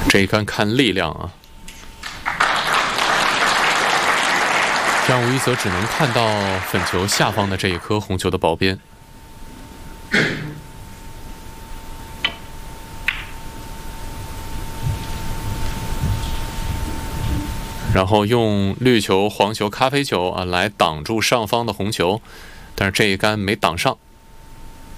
这一杆看力量啊，这样吴一泽只能看到粉球下方的这一颗红球的薄边。然后用绿球、黄球、咖啡球啊来挡住上方的红球，但是这一杆没挡上。